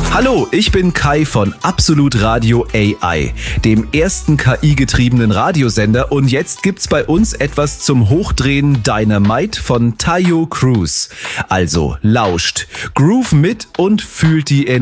Hallo, ich bin Kai von Absolut Radio AI, dem ersten KI-getriebenen Radiosender, und jetzt gibt's bei uns etwas zum Hochdrehen Dynamite von Tayo Cruz. Also lauscht, groove mit und fühlt die Energie.